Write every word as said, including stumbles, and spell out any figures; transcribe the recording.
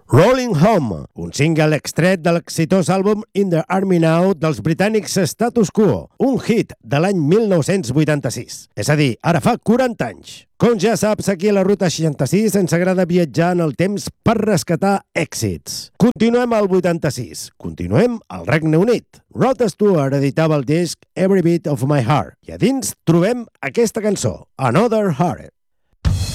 Rolling Home, un single extret de l'exitós àlbum In the Army Now dels britànics Status Quo, un hit de l'any mil nou-cents vuitanta-sis. És a dir, ara fa quaranta anys. Com ja saps, aquí a la Ruta seixanta-sis ens agrada viatjar en el temps per rescatar èxits. Continuem al vuitanta-sis. Continuem al Regne Unit. Rod Stewart editava el disc Every Beat of My Heart i a dins trobem aquesta cançó, Another Heart.